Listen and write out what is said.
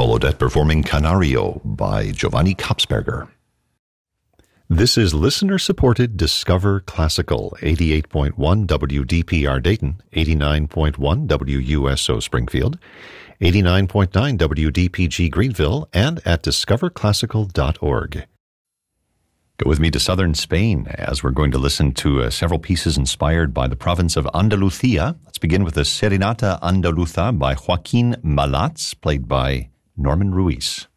Paulodette performing Canario by Giovanni Kopsberger. This is listener-supported Discover Classical, 88.1 WDPR Dayton, 89.1 WUSO Springfield, 89.9 WDPG Greenville, and at discoverclassical.org. Go with me to southern Spain as we're going to listen to several pieces inspired by the province of Andalucia. Let's begin with the Serenata Andaluza by Joaquin Malats, played by Norman Ruiz.